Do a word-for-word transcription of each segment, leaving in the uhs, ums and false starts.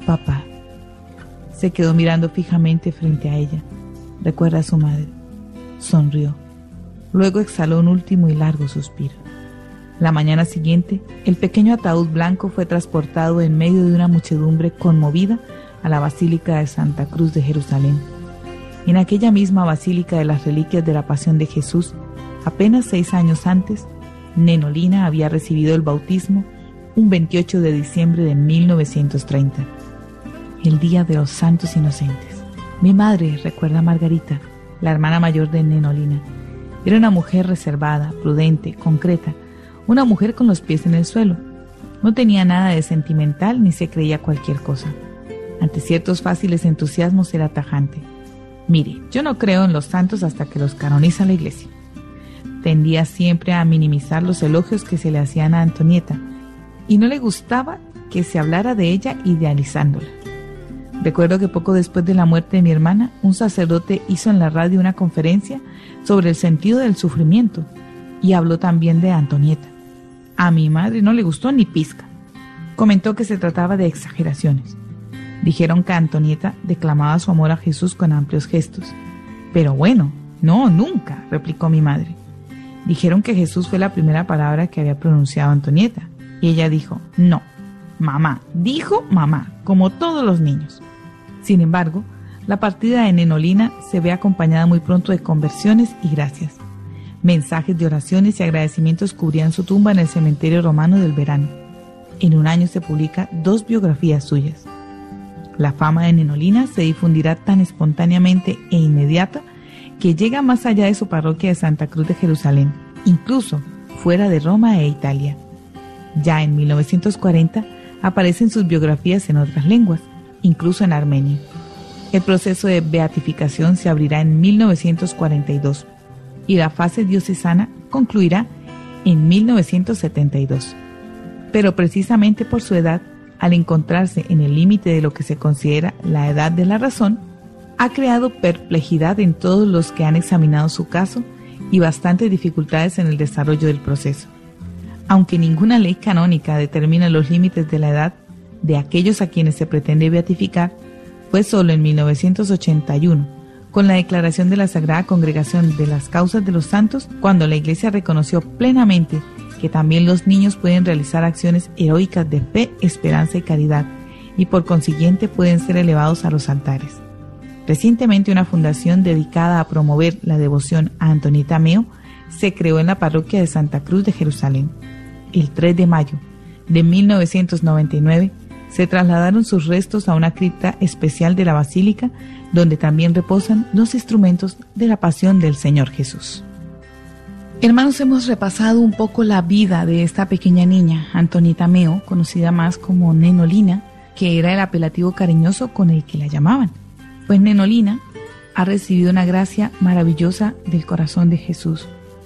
Papá. Se quedó mirando fijamente frente a ella. Recuerda a su madre. Sonrió. Luego exhaló un último y largo suspiro. La mañana siguiente, el pequeño ataúd blanco fue transportado en medio de una muchedumbre conmovida a la Basílica de Santa Cruz de Jerusalén. En aquella misma Basílica de las Reliquias de la Pasión de Jesús, apenas seis años antes, Nenolina había recibido el bautismo un veintiocho de diciembre de mil novecientos treinta, el Día de los Santos Inocentes. Mi madre, recuerda Margarita, la hermana mayor de Nenolina, era una mujer reservada, prudente, concreta, una mujer con los pies en el suelo. No tenía nada de sentimental ni se creía cualquier cosa. Ante ciertos fáciles entusiasmos era tajante. Mire, yo no creo en los santos hasta que los canoniza la Iglesia. Tendía siempre a minimizar los elogios que se le hacían a Antonieta y no le gustaba que se hablara de ella idealizándola. Recuerdo que poco después de la muerte de mi hermana, un sacerdote hizo en la radio una conferencia sobre el sentido del sufrimiento y habló también de Antonieta. A mi madre no le gustó ni pizca. Comentó que se trataba de exageraciones. Dijeron que Antonieta declamaba su amor a Jesús con amplios gestos. Pero bueno, no, nunca, replicó mi madre. Dijeron que Jesús fue la primera palabra que había pronunciado Antonieta. Y ella dijo, no, mamá, dijo mamá, como todos los niños. Sin embargo, la partida de Nenolina se ve acompañada muy pronto de conversiones y gracias. Mensajes de oraciones y agradecimientos cubrían su tumba en el cementerio romano del Verano. En un año se publican dos biografías suyas. La fama de Nenolina se difundirá tan espontáneamente e inmediata que llega más allá de su parroquia de Santa Cruz de Jerusalén, incluso fuera de Roma e Italia. Ya en mil novecientos cuarenta aparecen sus biografías en otras lenguas, incluso en armenio. El proceso de beatificación se abrirá en mil novecientos cuarenta y dos y la fase diocesana concluirá en mil novecientos setenta y dos. Pero precisamente por su edad, al encontrarse en el límite de lo que se considera la edad de la razón, ha creado perplejidad en todos los que han examinado su caso y bastantes dificultades en el desarrollo del proceso. Aunque ninguna ley canónica determina los límites de la edad de aquellos a quienes se pretende beatificar, fue solo en mil novecientos ochenta y uno, con la declaración de la Sagrada Congregación de las Causas de los Santos, cuando la Iglesia reconoció plenamente que también los niños pueden realizar acciones heroicas de fe, esperanza y caridad, y por consiguiente pueden ser elevados a los altares. Recientemente una fundación dedicada a promover la devoción a Antonieta Meo se creó en la parroquia de Santa Cruz de Jerusalén. El tres de mayo de mil novecientos noventa y nueve se trasladaron sus restos a una cripta especial de la Basílica, donde también reposan los instrumentos de la Pasión del Señor Jesús. Hermanos, hemos repasado un poco la vida de esta pequeña niña, Antonieta Meo, conocida más como Nenolina, que era el apelativo cariñoso con el que la llamaban. Pues Nenolina ha recibido una gracia maravillosa del corazón de Jesús,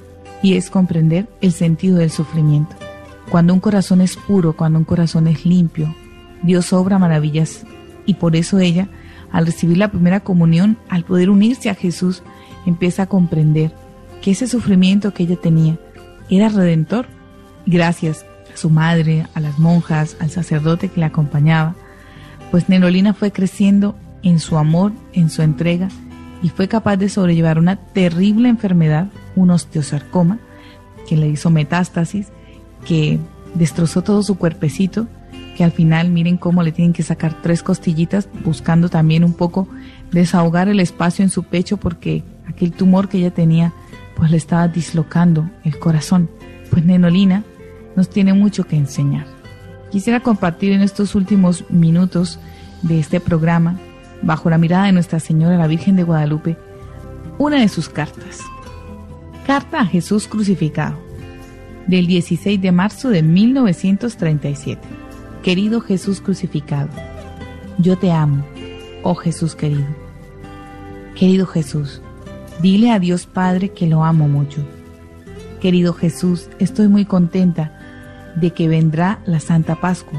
y es comprender el sentido del sufrimiento. Cuando un corazón es puro, cuando un corazón es limpio, Dios obra maravillas, y por eso ella, al recibir la primera comunión, al poder unirse a Jesús, empieza a comprender que ese sufrimiento que ella tenía era redentor. Gracias a su madre, a las monjas, al sacerdote que la acompañaba, pues Nenolina fue creciendo en su amor, en su entrega, y fue capaz de sobrellevar una terrible enfermedad, un osteosarcoma, que le hizo metástasis, que destrozó todo su cuerpecito, que al final miren cómo le tienen que sacar tres costillitas, buscando también un poco desahogar el espacio en su pecho, porque aquel tumor que ella tenía pues le estaba dislocando el corazón. Pues Nenolina nos tiene mucho que enseñar. Quisiera compartir en estos últimos minutos de este programa, bajo la mirada de Nuestra Señora la Virgen de Guadalupe, una de sus cartas. Carta a Jesús crucificado, del dieciséis de marzo de mil novecientos treinta y siete. Querido Jesús crucificado, yo te amo, oh Jesús querido. Querido Jesús, dile a Dios Padre que lo amo mucho. Querido Jesús, estoy muy contenta de que vendrá la Santa Pascua.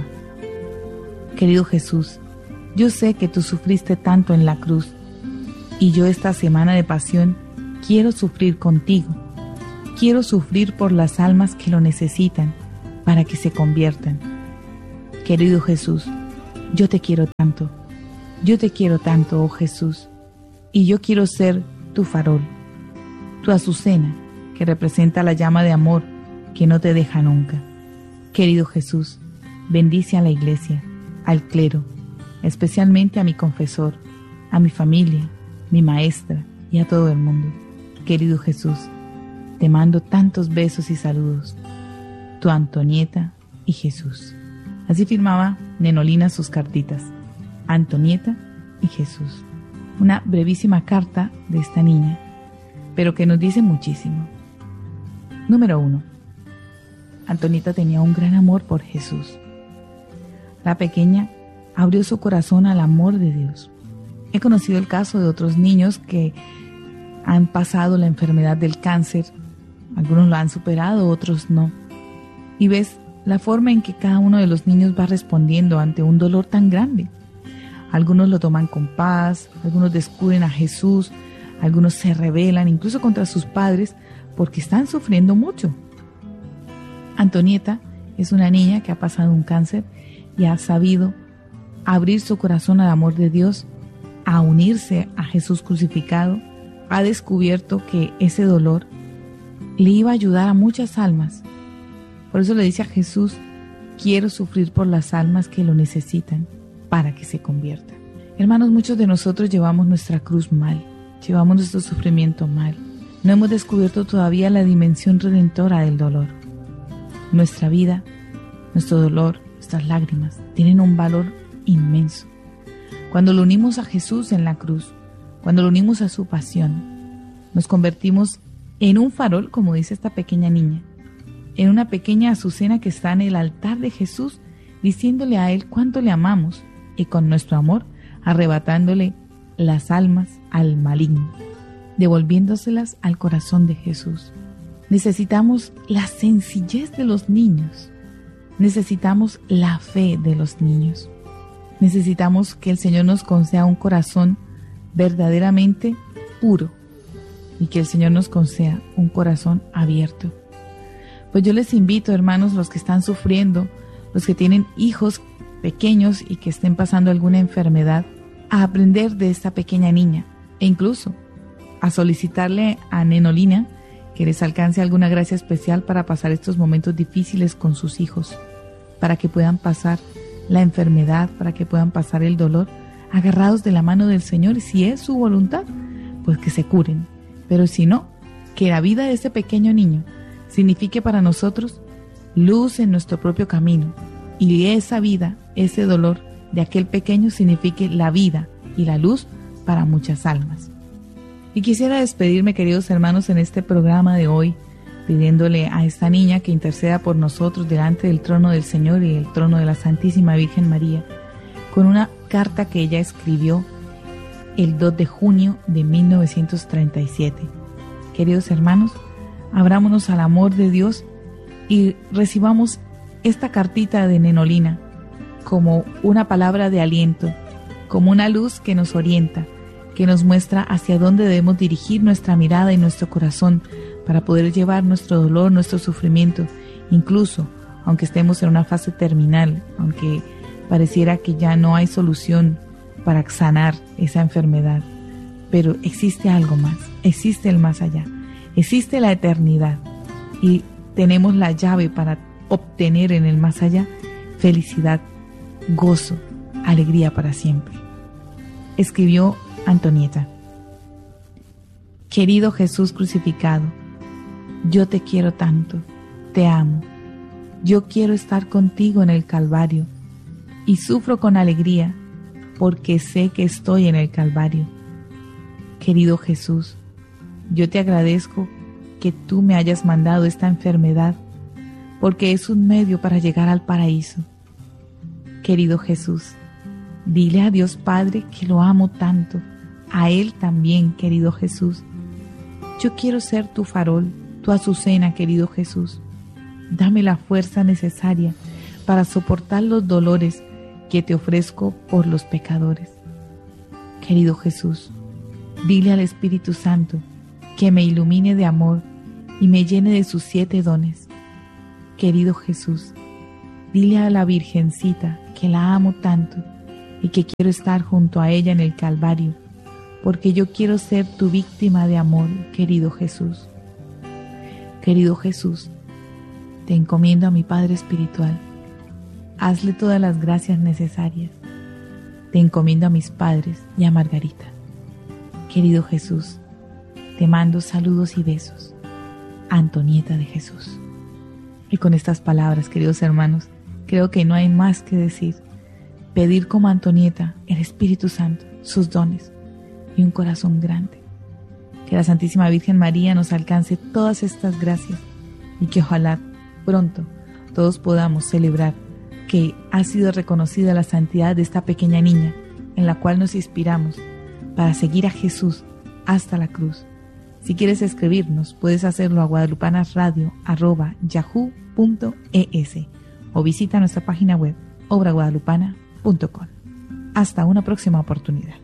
Querido Jesús, yo sé que tú sufriste tanto en la cruz, y yo esta semana de pasión quiero sufrir contigo. Quiero sufrir por las almas que lo necesitan, para que se conviertan. Querido Jesús, yo te quiero tanto, yo te quiero tanto, oh Jesús, y yo quiero ser tu farol, tu azucena, que representa la llama de amor que no te deja nunca. Querido Jesús, bendice a la iglesia, al clero, especialmente a mi confesor, a mi familia, mi maestra y a todo el mundo. Querido Jesús, te mando tantos besos y saludos. Tu Antonieta y Jesús. Así firmaba Nenolina sus cartitas. Antonieta y Jesús. Una brevísima carta de esta niña, pero que nos dice muchísimo. Número uno. Antonieta tenía un gran amor por Jesús. La pequeña abrió su corazón al amor de Dios. He conocido el caso de otros niños que han pasado la enfermedad del cáncer. Algunos lo han superado, otros no. Y ves la forma en que cada uno de los niños va respondiendo ante un dolor tan grande. Algunos lo toman con paz, algunos descubren a Jesús, algunos se rebelan incluso contra sus padres porque están sufriendo mucho. Antonieta es una niña que ha pasado un cáncer y ha sabido abrir su corazón al amor de Dios, a unirse a Jesús crucificado. Ha descubierto que ese dolor le iba a ayudar a muchas almas. Por eso le dice a Jesús: quiero sufrir por las almas que lo necesitan para que se conviertan. Hermanos, muchos de nosotros llevamos nuestra cruz mal, llevamos nuestro sufrimiento mal. No hemos descubierto todavía la dimensión redentora del dolor. Nuestra vida, nuestro dolor, nuestras lágrimas tienen un valor inmenso. Cuando lo unimos a Jesús en la cruz, cuando lo unimos a su pasión, nos convertimos en un farol, como dice esta pequeña niña, en una pequeña azucena que está en el altar de Jesús, diciéndole a Él cuánto le amamos y con nuestro amor arrebatándole las almas al maligno, devolviéndoselas al corazón de Jesús. Necesitamos la sencillez de los niños, necesitamos la fe de los niños, necesitamos que el Señor nos conceda un corazón verdaderamente puro y que el Señor nos conceda un corazón abierto. Pues yo les invito, hermanos, los que están sufriendo, los que tienen hijos pequeños y que estén pasando alguna enfermedad, a aprender de esta pequeña niña e incluso a solicitarle a Nenolina que les alcance alguna gracia especial para pasar estos momentos difíciles con sus hijos, para que puedan pasar la enfermedad, para que puedan pasar el dolor, agarrados de la mano del Señor. Si es su voluntad, pues que se curen, pero si no, que la vida de ese pequeño niño signifique para nosotros luz en nuestro propio camino, y esa vida, ese dolor de aquel pequeño signifique la vida y la luz para muchas almas. Y quisiera despedirme, queridos hermanos, en este programa de hoy, pidiéndole a esta niña que interceda por nosotros delante del trono del Señor y el trono de la Santísima Virgen María, con una carta que ella escribió el dos de junio de mil novecientos treinta y siete. Queridos hermanos, abrámonos al amor de Dios y recibamos esta cartita de Nenolina como una palabra de aliento, como una luz que nos orienta, que nos muestra hacia dónde debemos dirigir nuestra mirada y nuestro corazón para poder llevar nuestro dolor, nuestro sufrimiento, incluso aunque estemos en una fase terminal, aunque pareciera que ya no hay solución para sanar esa enfermedad. Pero existe algo más, existe el más allá, existe la eternidad y tenemos la llave para obtener en el más allá felicidad, gozo, alegría para siempre. Escribió Antonieta: querido Jesús crucificado, yo te quiero tanto, te amo. Yo quiero estar contigo en el Calvario y sufro con alegría porque sé que estoy en el Calvario. Querido Jesús, yo te agradezco que tú me hayas mandado esta enfermedad porque es un medio para llegar al paraíso. Querido Jesús, dile a Dios Padre que lo amo tanto, a Él también, querido Jesús. Yo quiero ser tu farol, tu azucena, querido Jesús. Dame la fuerza necesaria para soportar los dolores que te ofrezco por los pecadores. Querido Jesús, dile al Espíritu Santo que me ilumine de amor y me llene de sus siete dones. Querido Jesús, dile a la Virgencita que la amo tanto, y que quiero estar junto a ella en el Calvario, porque yo quiero ser tu víctima de amor, querido Jesús. Querido Jesús, te encomiendo a mi Padre Espiritual. Hazle todas las gracias necesarias. Te encomiendo a mis padres y a Margarita. Querido Jesús, te mando saludos y besos. Antonieta de Jesús. Y con estas palabras, queridos hermanos, creo que no hay más que decir. Pedir como Antonieta el Espíritu Santo, sus dones y un corazón grande. Que la Santísima Virgen María nos alcance todas estas gracias y que ojalá pronto todos podamos celebrar que ha sido reconocida la santidad de esta pequeña niña en la cual nos inspiramos para seguir a Jesús hasta la cruz. Si quieres escribirnos, puedes hacerlo a guadalupanasradio arroba yahoo punto es o visita nuestra página web obra guadalupana punto com. Hasta una próxima oportunidad.